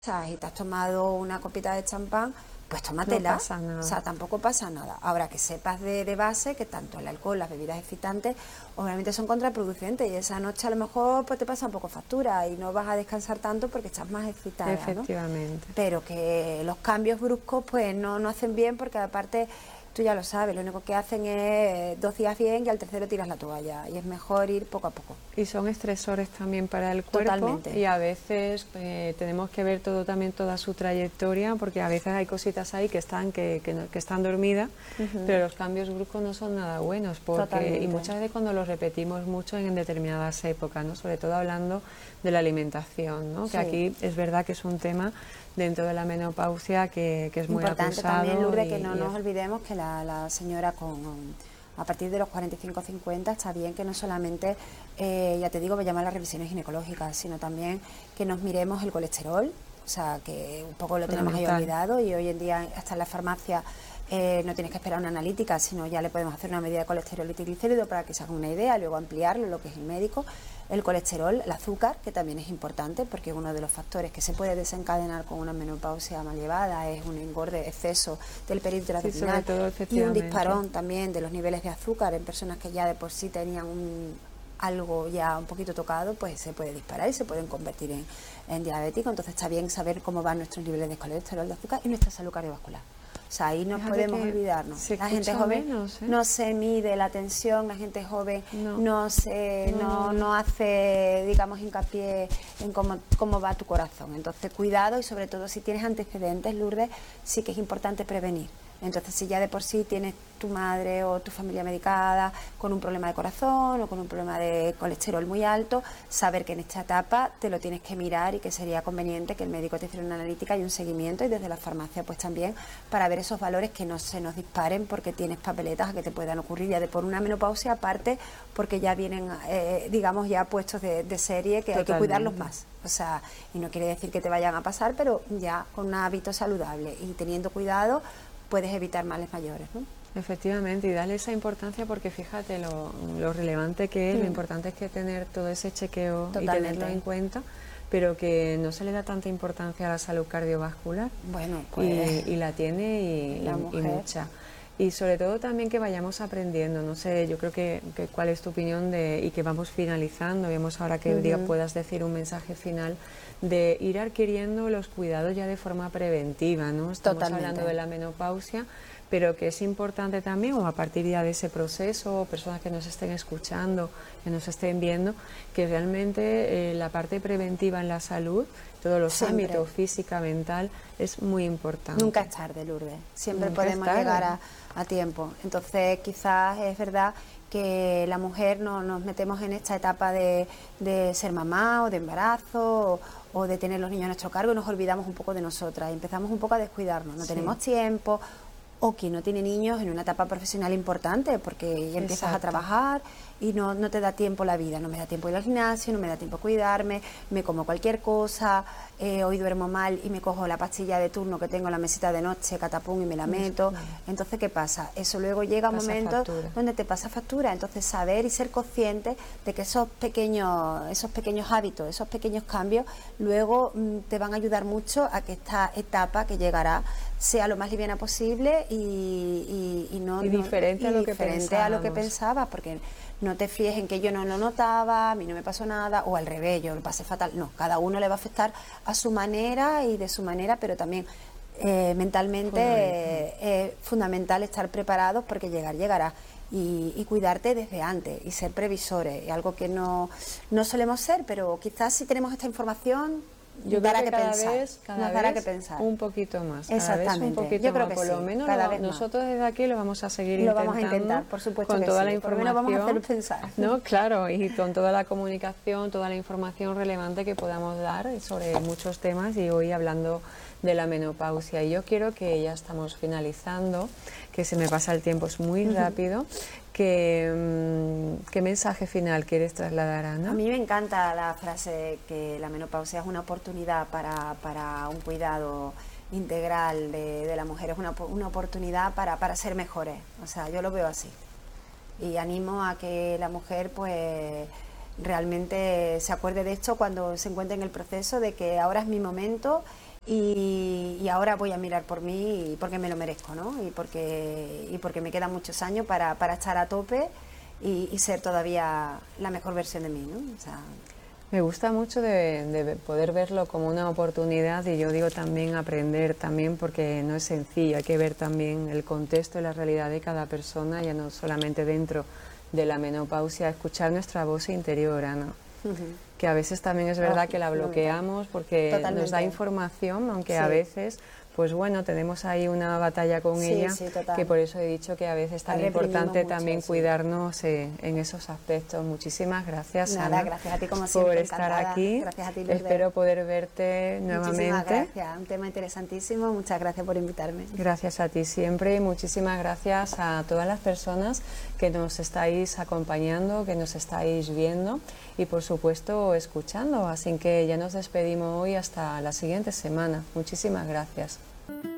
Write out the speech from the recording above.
y te has tomado una copita de champán, pues tómatela, No pasa nada. o sea, tampoco pasa nada. Ahora que sepas de base que tanto el alcohol, las bebidas excitantes, obviamente son contraproducentes y esa noche a lo mejor pues te pasa un poco factura y no vas a descansar tanto porque estás más excitada, ¿no? Efectivamente. Pero que los cambios bruscos pues no hacen bien porque aparte tú ya lo sabes, lo único que hacen es 2 días bien y al tercero tiras la toalla y es mejor ir poco a poco. Y son estresores también para el cuerpo. Totalmente. Y a veces tenemos que ver todo también toda su trayectoria, porque a veces hay cositas ahí que están que están dormidas, pero los cambios bruscos no son nada buenos, porque y muchas veces cuando los repetimos mucho en determinadas épocas, ¿no? Sobre todo hablando de la alimentación, ¿no? Sí. Que aquí es verdad que es un tema dentro de la menopausia que es muy importante acusado. También, Lourdes, que no nos olvidemos que la señora a partir de los 45-50 está bien que no solamente, ya te digo, vayamos a las revisiones ginecológicas, sino también que nos miremos el colesterol, o sea, que un poco lo tenemos ahí olvidado y hoy en día hasta en la farmacia no tienes que esperar una analítica, sino ya le podemos hacer una medida de colesterol y triglicéridos para que se haga una idea, luego ampliarlo, lo que es el médico. El colesterol, el azúcar, que también es importante porque uno de los factores que se puede desencadenar con una menopausia mal llevada es un engorde, exceso del perímetro abdominal y un disparón también de los niveles de azúcar en personas que ya de por sí tenían algo ya un poquito tocado, pues se puede disparar y se pueden convertir en diabético. Entonces está bien saber cómo van nuestros niveles de colesterol, de azúcar y nuestra salud cardiovascular. O sea, ahí no podemos olvidarnos. La gente joven no se mide la tensión, la gente joven no hace, digamos, hincapié en cómo va tu corazón. Entonces, cuidado y sobre todo si tienes antecedentes, Lourdes, sí que es importante prevenir. Entonces, si ya de por sí tienes tu madre o tu familia medicada con un problema de corazón o con un problema de colesterol muy alto, saber que en esta etapa te lo tienes que mirar y que sería conveniente que el médico te hiciera una analítica y un seguimiento y desde la farmacia pues también para ver esos valores que no se nos disparen porque tienes papeletas que te puedan ocurrir ya de por una menopausia, aparte porque ya vienen, digamos, ya puestos de serie que hay que cuidarlos más. O sea, y no quiere decir que te vayan a pasar, pero ya con un hábito saludable y teniendo cuidado puedes evitar males mayores, ¿no? Efectivamente, y darle esa importancia porque fíjate lo relevante que es, lo importante es que tener todo ese chequeo y tenerlo en cuenta, pero que no se le da tanta importancia a la salud cardiovascular. Bueno, pues y la tiene y mucha. Y sobre todo también que vayamos aprendiendo, no sé, yo creo que cuál es tu opinión y que vamos finalizando, vemos ahora que puedas decir un mensaje final de ir adquiriendo los cuidados ya de forma preventiva, ¿no? Estamos hablando de la menopausia, pero que es importante también, o a partir ya de ese proceso, personas que nos estén escuchando, que nos estén viendo, que realmente la parte preventiva en la salud, todos los ámbitos, física, mental, es muy importante. Nunca es tarde, Lourdes, siempre podemos llegar a tiempo. Entonces quizás es verdad que la mujer nos metemos en esta etapa de ser mamá o de embarazo o de tener los niños a nuestro cargo y nos olvidamos un poco de nosotras y empezamos un poco a descuidarnos, no tenemos tiempo, o quien no tiene niños en una etapa profesional importante porque ya empiezas a trabajar y no te da tiempo la vida, no me da tiempo ir al gimnasio, no me da tiempo cuidarme, me como cualquier cosa, hoy duermo mal y me cojo la pastilla de turno que tengo en la mesita de noche, catapum, y me la meto. Entonces, ¿qué pasa? Eso luego llega a momentos donde te pasa factura. Entonces, saber y ser consciente de que esos pequeños hábitos, esos pequeños cambios, luego te van a ayudar mucho a que esta etapa que llegará sea lo más liviana posible y diferente a lo que pensabas, porque no te fíes en que yo no lo notaba, a mí no me pasó nada, o al revés, yo lo pasé fatal. No, cada uno le va a afectar a su manera y de su manera, pero también mentalmente es fundamental estar preparados porque llegará. Y cuidarte desde antes y ser previsores, algo que no solemos ser, pero quizás si tenemos esta información yo creo que cada vez que pensar un poquito más. Exactamente. Un poquito yo creo más, que por lo menos nosotros desde aquí lo vamos a seguir intentando. Lo vamos a intentar, por supuesto, con que toda sí. la información. Por lo menos vamos a hacer pensar. No, claro, y con toda la comunicación, toda la información relevante que podamos dar sobre muchos temas y hoy hablando de la menopausia. Y yo quiero que ya estamos finalizando, que se me pasa el tiempo, es muy rápido. ¿Qué mensaje final quieres trasladar, Ana? A mí me encanta la frase que la menopausia es una oportunidad para un cuidado integral de la mujer, es una oportunidad para ser mejores. O sea, yo lo veo así. Y animo a que la mujer pues realmente se acuerde de esto cuando se encuentre en el proceso de que ahora es mi momento y ahora voy a mirar por mí porque me lo merezco, ¿no? Y porque me quedan muchos años para estar a tope y ser todavía la mejor versión de mí, ¿no? O sea, me gusta mucho de poder verlo como una oportunidad, y yo digo también aprender también, porque no es sencillo, hay que ver también el contexto y la realidad de cada persona, ya no solamente dentro de la menopausia, escuchar nuestra voz interior, Ana. Que a veces también es verdad que la bloqueamos porque totalmente. nos da información, aunque Sí. a veces, pues bueno, tenemos ahí una batalla con ella, que por eso he dicho que a veces es tan importante también mucho, cuidarnos en esos aspectos. Muchísimas gracias, Nada, Ana, gracias a ti como siempre, por estar aquí. Gracias a ti, Lourdes. Espero poder verte nuevamente. Muchísimas gracias, un tema interesantísimo, muchas gracias por invitarme. Gracias a ti siempre, y muchísimas gracias a todas las personas que nos estáis acompañando, que nos estáis viendo y por supuesto escuchando. Así que ya nos despedimos hoy hasta la siguiente semana. Muchísimas gracias.